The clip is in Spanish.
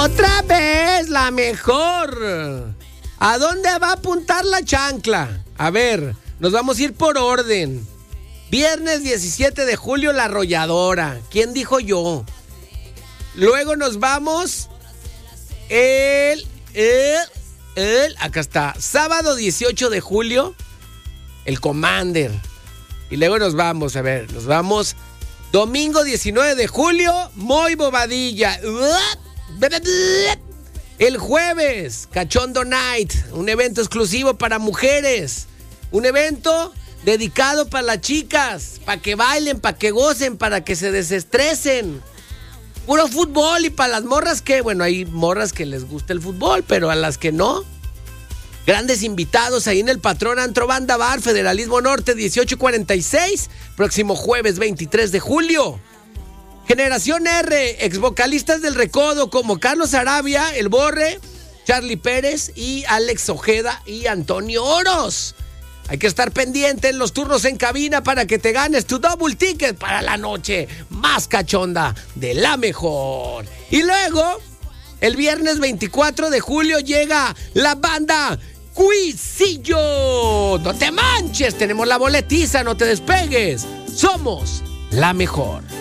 Otra vez la mejor. ¿A dónde va a apuntar la chancla? A ver, nos vamos a ir por orden. Viernes 17 de julio, La Arrolladora. ¿Quién dijo yo? Luego nos vamos acá está. Sábado 18 de julio, el Commander. Y luego nos vamos domingo 19 de julio, Muy Bobadilla. El jueves, Cachondo Night, un evento exclusivo para mujeres. Un evento dedicado para las chicas, para que bailen, para que gocen, para que se desestresen. Puro fútbol. Y para las morras que, bueno, hay morras que les gusta el fútbol, pero a las que no. Grandes invitados ahí en el Patrón Antro Banda Bar, Federalismo Norte, 1846, próximo jueves 23 de julio. Generación R, ex vocalistas del Recodo como Carlos Arabia, El Borre, Charlie Pérez y Alex Ojeda y Antonio Oros. Hay que estar pendiente en los turnos en cabina para que te ganes tu double ticket para la noche más cachonda de la mejor. Y luego, el viernes 24 de julio llega la banda Cuisillo. No te manches, tenemos la boletiza, no te despegues. Somos la mejor.